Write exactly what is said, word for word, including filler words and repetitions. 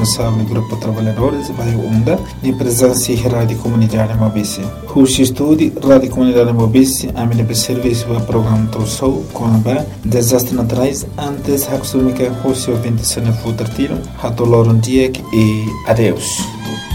responsável do Grupo Trabalhadores vai onda de presença e rádio comunitária Mobisi. O estúdio rádio comunitária Mobisi a mim de serviço para programa Troçou com a desastre naturais antes a costume que o seu vinte sene futuro tiro, hatolor um dia e adeus.